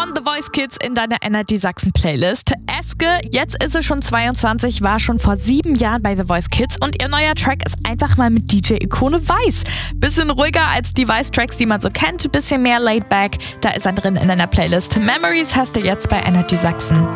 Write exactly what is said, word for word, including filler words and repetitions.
von The Voice Kids in deiner Energy Sachsen Playlist. Eske, jetzt ist sie schon zweiundzwanzig, war schon vor sieben Jahren bei The Voice Kids und ihr neuer Track ist einfach mal mit D J-Ikone Weiß. Bisschen ruhiger als die Weiß-Tracks, die man so kennt, bisschen mehr laid back. Da ist er drin in deiner Playlist. Memories hast du jetzt bei Energy Sachsen.